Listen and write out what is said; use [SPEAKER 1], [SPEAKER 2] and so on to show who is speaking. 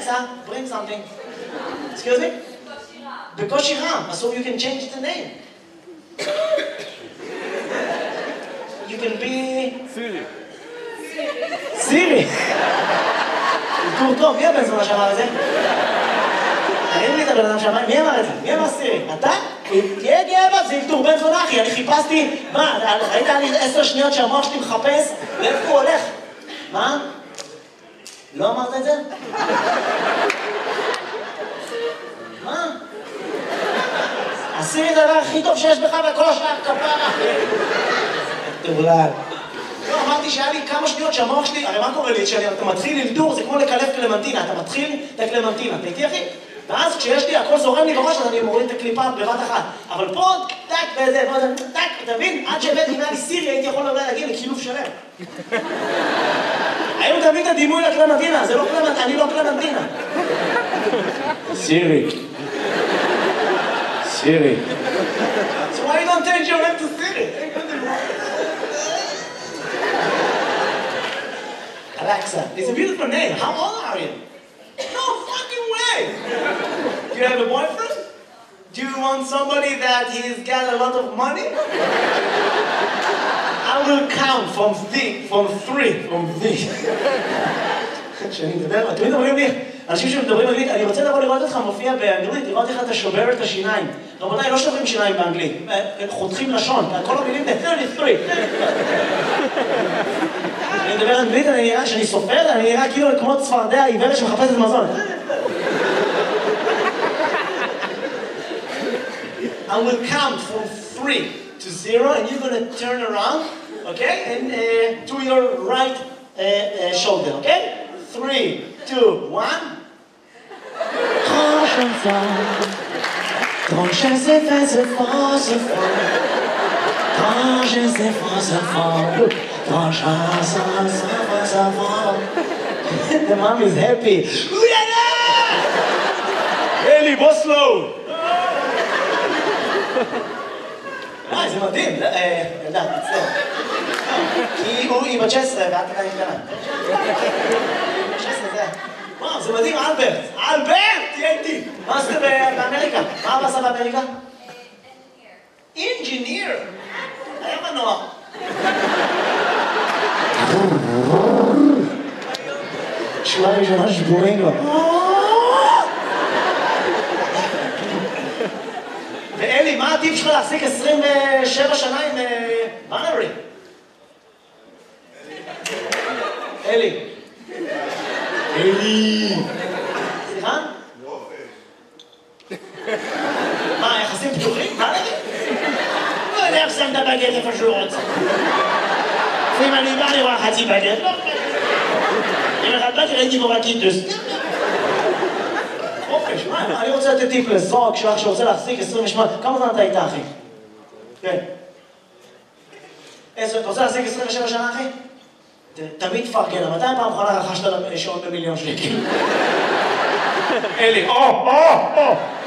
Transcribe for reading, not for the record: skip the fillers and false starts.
[SPEAKER 1] Alexa, bring something. Excuse me? בקושי רם, so you can change the name. You can be... סירי. טור טוב, מי הבן זונה שאמר את זה? תגיד לי את הבן אדם שאמר, מי אמר את זה? מי אמר סירי? אתה? תהיה גאה בה, זה טור בן זונה אחי, אני חיפשתי, מה, ראית לי 10 שניות שהמוח שלי מחפש? לאיפה הוא הולך? מה? לא אמרת את זה? מה? הסירי זה הדבר הכי טוב שיש בך בכל שלב, כפרה. תאולל. לא, אמרתי שהיה לי כמה שניות שהמוח שלי, הרי מה קורה לי? כשאתה מתחיל ללדור, זה כמו לקלף קלמנטינה, אתה מתחיל את הקלמנטינה, אתה איתי אחי? ואז כשיש לי, הכל זורם לי בראש, אז אני מוריד את הקליפה בבת אחת. אבל פה, טק וזה, טק, אתה מבין? עד שהבאתי אם היה לי סירי, הייתי יכול אולי להגיע לקילוף שלם. היום תמיד את הדימוי לקלמנטינה, זה לא קלמנטינה, אני לא קלמנטינה. סירי. סירי. So why you don't change your name to Siri? Alexa, it's a beautiful name. How old are you? No fucking way! Do you have a boyfriend? Do you want somebody that he's got a lot of money? I will count from three. כשאני מדבר, תמיד אומרים לי, אנשים שמדברים אנגלית, אני רוצה לבוא לראות אותך מופיע באנגלית, לראות איך אתה שובר את השיניים. רבותיי, לא שוברים שיניים באנגלית, חותכים לשון, כל המילים זה 33. אני מדבר אנגלית, אני נראה שאני סופר, אני נראה כאילו כמו צפרדע עיוורת שמחפשת מזון. I will count from 3 to 0 and you're going to turn around, okay? And to your right shoulder, okay? 3, 2, 1. Grand chanson, grand chanson, c'est fort, c'est fort. Grand chanson, c'est fort. Grand chanson, c'est fort. The mom is happy. Eli, בוא slow. זה מדהים. ילדה, תצטער. כי היא בת 16 ואת עדיין קטנה. 16 זה... וואו, זה מדהים, אלברט! אלברט! תהיה איתי! מה עשית באמריקה? מה אבא עשה באמריקה? אינג'יניר! היה מנוע. שולה ראשונה שגורים לו. ואלי, מה הטיפ שלך להחזיק 27 שנה עם בנרי? אלי. אלי. סליחה? מה, יחסים פתוחים? מה נגיד? לא יודע איך שם את הבגט איפה שהוא רוצה. אם אני בא לראות חצי בגט, לא חצי. אם אחד באתי ראיתי בו רקיטוס. חופש, מה? אני רוצה לתת טיפ לזרוק, שאח שרוצה להחזיק 28. כמה זמן אתה איתה, אחי? כן. אתה רוצה להחזיק 27 שנה, אחי? תמיד תפרגן, מתי פעם אחרונה רכשת שעון ב1,000,000 שקל? אלי, או!